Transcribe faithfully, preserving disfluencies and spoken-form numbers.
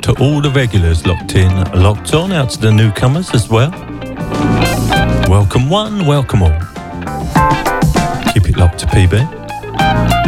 to all the regulars locked in, locked on, out to the newcomers as well. Welcome one, welcome all. Keep it locked to P B.